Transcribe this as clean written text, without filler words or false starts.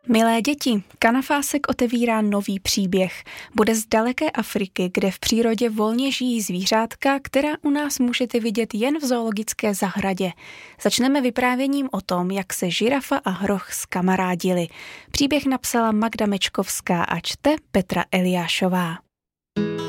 Milé děti, Kanafásek otevírá nový příběh. Bude z daleké Afriky, kde v přírodě volně žijí zvířátka, která u nás můžete vidět jen v zoologické zahradě. Začneme vyprávěním o tom, jak se žirafa a hroch zkamarádili. Příběh napsala Magda Mečkovská a čte Petra Eliášová.